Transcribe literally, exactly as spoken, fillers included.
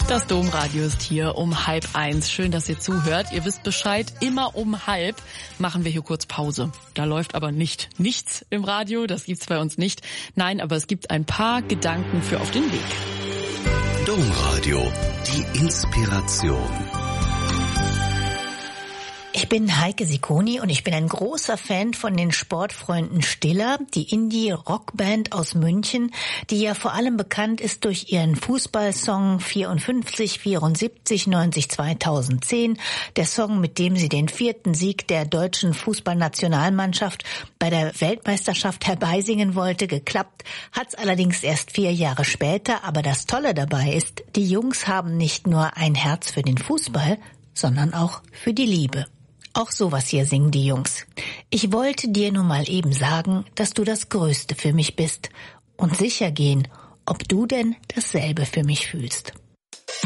Das Domradio ist hier um halb eins. Schön, dass ihr zuhört. Ihr wisst Bescheid, immer um halb machen wir hier kurz Pause. Da läuft aber nicht nichts im Radio, das gibt's bei uns nicht. Nein, aber es gibt ein paar Gedanken für auf den Weg. Domradio, die Inspiration. Ich bin Heike Sikoni und ich bin ein großer Fan von den Sportfreunden Stiller, die Indie-Rockband aus München, die ja vor allem bekannt ist durch ihren Fußballsong vierundfünfzig, vierundsiebzig, neunzig, zweitausendzehn, der Song, mit dem sie den vierten Sieg der deutschen Fußballnationalmannschaft bei der Weltmeisterschaft herbeisingen wollte. Geklappt hat's allerdings erst vier Jahre später, aber das Tolle dabei ist, die Jungs haben nicht nur ein Herz für den Fußball, sondern auch für die Liebe. Auch sowas hier singen die Jungs. Ich wollte dir nun mal eben sagen, dass du das Größte für mich bist und sicher gehen, ob du denn dasselbe für mich fühlst.